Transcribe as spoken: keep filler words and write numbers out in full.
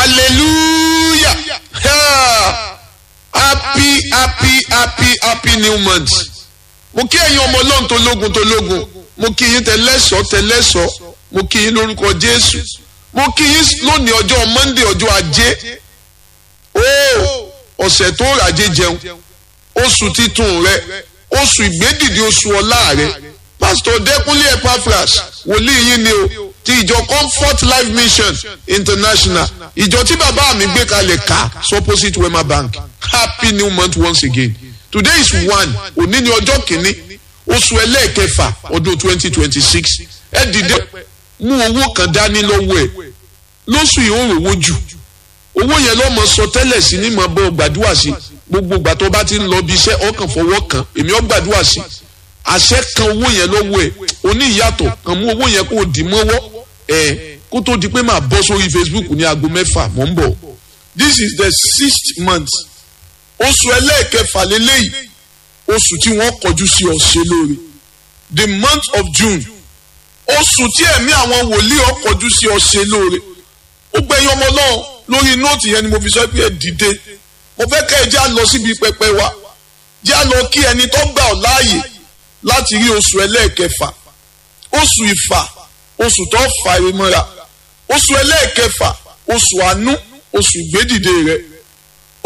hallelujah ha. happy happy happy happy new month. mo kí ẹ̀yin ọmọ ọlọ́run tó lógun tó lógun mo kí yín tẹlẹ́sọ̀ tẹlẹ́sọ̀ mo kí yín lórúkọ jésù mo kí yín lónìí ọjọ́ monday ọjọ́ ajé ó ọ̀sẹ̀ tó ràjé jẹun oṣù titun rẹ oṣù ìgbédìde oṣù ọlá rẹ pastor Dẹ́kúnlé Epaphras wòlíì yín ni o ti ìjọ Comfort Life Mission International ìjọ tí bàbá mi gbé kalẹ̀ ká opposite Wema Bank. Happy new month once again. Today is one òní ni ọjọ́ kìíní oṣù ẹlẹ́ẹ̀kẹfà ọdún twenty twenty six. ẹ dìde mú owó kan dání lọ́wọ́ ẹ̀ lóṣù yìí ó rówó jù owó yẹn lọ́mọ sọ tẹ́lẹ̀ sí ní mọ̀ bọ́ gbàdúrà sí gbogbo ìgbà tó bá ti ń lọ bí iṣẹ́ ọkàn fọwọ́ kan èmi ó gbàdúrà sí àṣẹ kan owó yẹn lọ́wọ́ ẹ̀ oní ìyàtọ̀ kan mú owó yẹn kó o dì mọ́wọ́ ẹ̀ kó tó di pé máa bọ́ sórí Facebook ní aago mẹ́fà mò ń bọ̀. This is the sixth month oṣù ẹlẹ́ẹ̀kẹfà lélẹ́yìí oṣù tí wọ́n kọjú sí ọ̀sẹ̀ lórí the month of June oṣù tí ẹ̀mí àwọn wòlíì ó kọjú sí ọ̀sẹ̀ lórí ó gbẹ̀yìn ọmọ náà lórí nóòtì yẹn ni mo fi sọ pé ẹ dìde mo fẹ́ kẹ́ ẹ já lọ síbi pẹpẹ wa já lọ kí ẹni tó gbà ọ́ láàyè láti rí oṣù ẹlẹ́ẹ̀kẹfà oṣù ìfà oṣù tó fà é mọ́ra oṣù ẹlẹ́ẹ̀kẹfà oṣù àánú oṣù ìgbédìde rẹ